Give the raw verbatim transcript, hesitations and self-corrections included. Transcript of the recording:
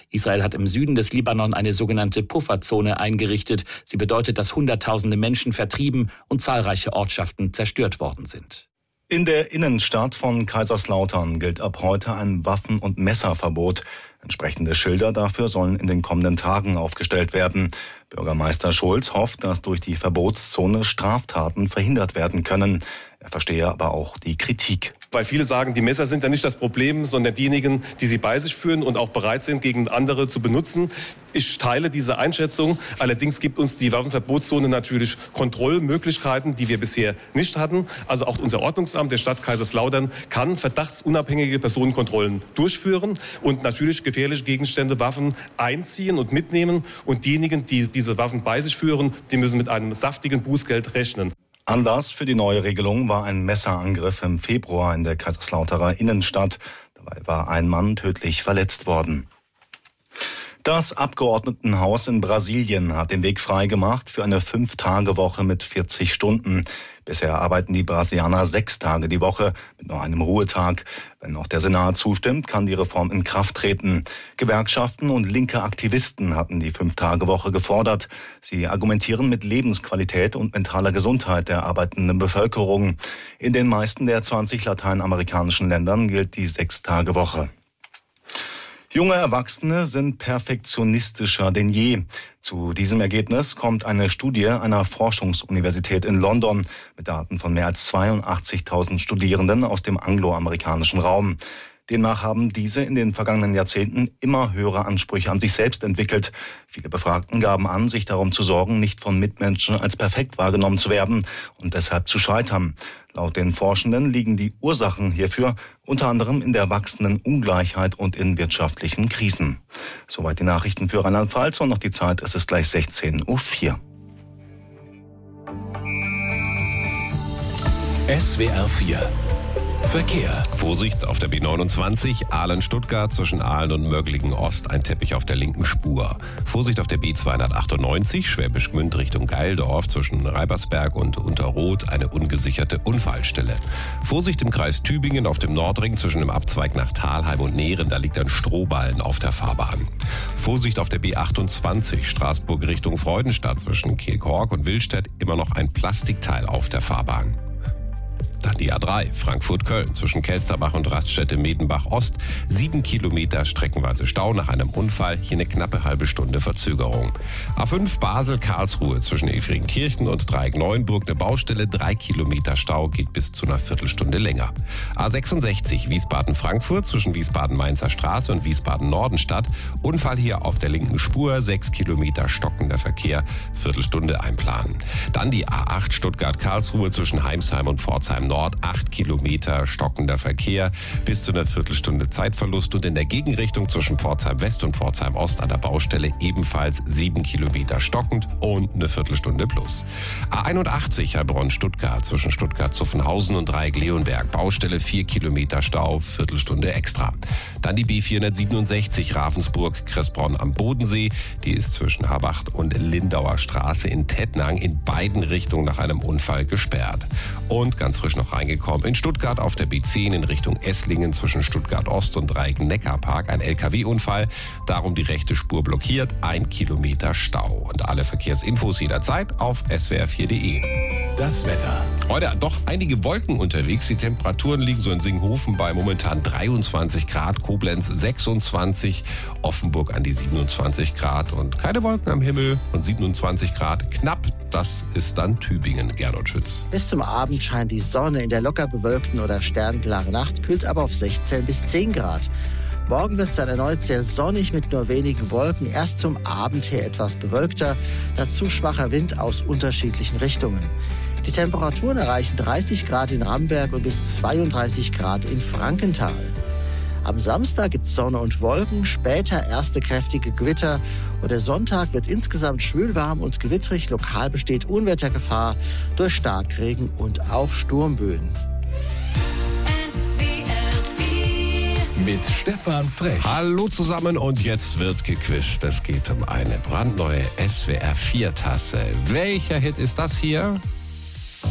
Israel hat im Süden des Libanon eine sogenannte Pufferzone eingerichtet. Sie bedeutet, dass Hunderttausende Menschen vertrieben und zahlreiche Ortschaften zerstört worden sind. In der Innenstadt von Kaiserslautern gilt ab heute ein Waffen- und Messerverbot. Entsprechende Schilder dafür sollen in den kommenden Tagen aufgestellt werden. Bürgermeister Schulz hofft, dass durch die Verbotszone Straftaten verhindert werden können. Er verstehe aber auch die Kritik. Weil viele sagen, die Messer sind ja nicht das Problem, sondern diejenigen, die sie bei sich führen und auch bereit sind, gegen andere zu benutzen. Ich teile diese Einschätzung. Allerdings gibt uns die Waffenverbotszone natürlich Kontrollmöglichkeiten, die wir bisher nicht hatten. Also auch unser Ordnungsamt der Stadt Kaiserslautern kann verdachtsunabhängige Personenkontrollen durchführen und natürlich gefährliche Gegenstände, Waffen einziehen und mitnehmen. Und diejenigen, die diese Waffen bei sich führen, die müssen mit einem saftigen Bußgeld rechnen. Anlass für die neue Regelung war ein Messerangriff im Februar in der Kaiserslauterer Innenstadt. Dabei war ein Mann tödlich verletzt worden. Das Abgeordnetenhaus in Brasilien hat den Weg freigemacht für eine Fünf-Tage-Woche mit vierzig Stunden. Bisher arbeiten die Brasilianer sechs Tage die Woche mit nur einem Ruhetag. Wenn auch der Senat zustimmt, kann die Reform in Kraft treten. Gewerkschaften und linke Aktivisten hatten die Fünf-Tage-Woche gefordert. Sie argumentieren mit Lebensqualität und mentaler Gesundheit der arbeitenden Bevölkerung. In den meisten der zwanzig lateinamerikanischen Ländern gilt die Sechs-Tage-Woche. Junge Erwachsene sind perfektionistischer denn je. Zu diesem Ergebnis kommt eine Studie einer Forschungsuniversität in London mit Daten von mehr als zweiundachtzigtausend Studierenden aus dem angloamerikanischen Raum. Demnach haben diese in den vergangenen Jahrzehnten immer höhere Ansprüche an sich selbst entwickelt. Viele Befragten gaben an, sich darum zu sorgen, nicht von Mitmenschen als perfekt wahrgenommen zu werden und deshalb zu scheitern. Laut den Forschenden liegen die Ursachen hierfür unter anderem in der wachsenden Ungleichheit und in wirtschaftlichen Krisen. Soweit die Nachrichten für Rheinland-Pfalz und noch die Zeit, es ist gleich sechzehn Uhr vier. S W R vier Verkehr. Vorsicht auf der B neunundzwanzig, Aalen-Stuttgart zwischen Aalen und Möglingen-Ost, ein Teppich auf der linken Spur. Vorsicht auf der B zweihundertachtundneunzig, Schwäbisch Gmünd Richtung Geildorf zwischen Reibersberg und Unterroth, eine ungesicherte Unfallstelle. Vorsicht im Kreis Tübingen auf dem Nordring zwischen dem Abzweig nach Thalheim und Nehren, da liegt ein Strohballen auf der Fahrbahn. Vorsicht auf der B achtundzwanzig, Straßburg Richtung Freudenstadt zwischen Kehlkork und Willstedt, immer noch ein Plastikteil auf der Fahrbahn. Dann die A drei, Frankfurt-Köln, zwischen Kelsterbach und Raststätte-Medenbach-Ost. Sieben Kilometer streckenweise Stau nach einem Unfall, hier eine knappe halbe Stunde Verzögerung. A fünf, Basel-Karlsruhe, zwischen Efringkirchen und Dreieck-Neuenburg, eine Baustelle, drei Kilometer Stau, geht bis zu einer Viertelstunde länger. A sechsundsechzig, Wiesbaden-Frankfurt, zwischen Wiesbaden-Mainzer Straße und Wiesbaden-Nordenstadt. Unfall hier auf der linken Spur, sechs Kilometer stockender Verkehr, Viertelstunde einplanen. Dann die A acht, Stuttgart-Karlsruhe, zwischen Heimsheim und Pforzheim Nord, acht Kilometer stockender Verkehr, bis zu einer Viertelstunde Zeitverlust und in der Gegenrichtung zwischen Pforzheim West und Pforzheim Ost an der Baustelle ebenfalls sieben Kilometer stockend und eine Viertelstunde plus. A einundachtzig Heilbronn-Stuttgart zwischen Stuttgart-Zuffenhausen und Dreieck-Leonberg, Baustelle vier Kilometer Stau, Viertelstunde extra. Dann die B vierhundertsiebenundsechzig Ravensburg-Kressbronn am Bodensee, die ist zwischen Habacht und Lindauer Straße in Tettnang in beiden Richtungen nach einem Unfall gesperrt. Und ganz frisch noch reingekommen in Stuttgart auf der B zehn in Richtung Esslingen zwischen Stuttgart Ost und Dreieck-Neckarpark ein L K W-Unfall. Darum die rechte Spur blockiert, ein Kilometer Stau. Und alle Verkehrsinfos jederzeit auf S W R vier punkt de. Das Wetter. Heute doch einige Wolken unterwegs. Die Temperaturen liegen so in Singhofen bei momentan dreiundzwanzig Grad, Koblenz sechsundzwanzig, Offenburg an die siebenundzwanzig Grad und keine Wolken am Himmel und siebenundzwanzig Grad knapp. Das ist dann Tübingen, Gernot Schütz. Bis zum Abend scheint die Sonne. In der locker bewölkten oder sternklaren Nacht kühlt aber auf sechzehn bis zehn Grad. Morgen wird es dann erneut sehr sonnig mit nur wenigen Wolken. Erst zum Abend her etwas bewölkter, dazu schwacher Wind aus unterschiedlichen Richtungen. Die Temperaturen erreichen dreißig Grad in Ramberg und bis zweiunddreißig Grad in Frankenthal. Am Samstag gibt es Sonne und Wolken, später erste kräftige Gewitter und der Sonntag wird insgesamt schwül warm und gewittrig. Lokal besteht Unwettergefahr durch Starkregen und auch Sturmböen. Mit Stefan Frech. Hallo zusammen und jetzt wird gequizt. Es geht um eine brandneue S W R vier Tasse. Welcher Hit ist das hier?